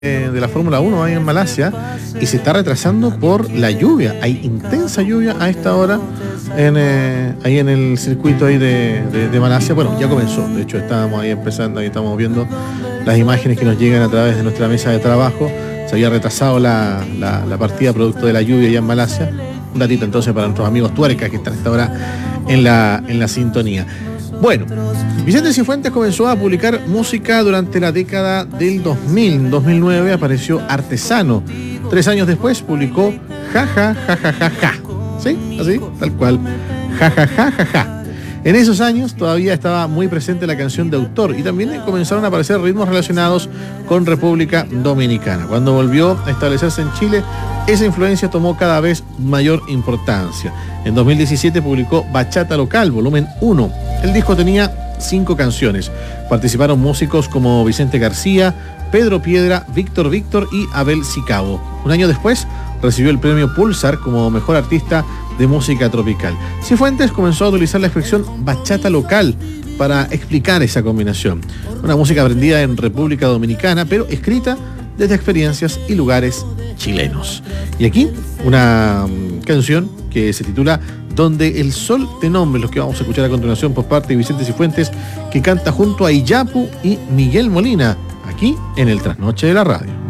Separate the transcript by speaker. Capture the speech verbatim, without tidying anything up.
Speaker 1: de la Fórmula uno ahí en Malasia y se está retrasando por la lluvia. Hay intensa lluvia a esta hora en, eh, ahí en el circuito ahí de, de, de Malasia. Bueno, ya comenzó, de hecho estábamos ahí empezando, ahí estamos viendo las imágenes que nos llegan a través de nuestra mesa de trabajo. Se había retrasado la, la, la partida producto de la lluvia allá en Malasia. Un datito entonces para nuestros amigos tuercas que están a esta hora en la, en la sintonía. Bueno, Vicente Cifuentes comenzó a publicar música durante la década del dos mil. En dos mil nueve apareció Artesano. Tres años después publicó Ja, ja, ja, ja, ja, ja. ¿Sí? Así, tal cual. Ja, ja, ja, ja, ja. En esos años todavía estaba muy presente la canción de autor y también comenzaron a aparecer ritmos relacionados con República Dominicana. Cuando volvió a establecerse en Chile, esa influencia tomó cada vez mayor importancia. En dos mil diecisiete publicó Bachata Local, volumen uno. El disco tenía cinco canciones. Participaron músicos como Vicente García, Pedro Piedra, Víctor Víctor y Abel Sicabo. Un año después recibió el premio Pulsar como mejor artista de música tropical. Cifuentes comenzó a utilizar la expresión bachata local para explicar esa combinación. Una música aprendida en República Dominicana, pero escrita desde experiencias y lugares chilenos. Y aquí una um, canción que se titula Donde el Sol te nombre, los que vamos a escuchar a continuación por parte de Vicente Cifuentes, que canta junto a Iyapu y Miguel Molina, aquí en el Trasnoche de la Radio.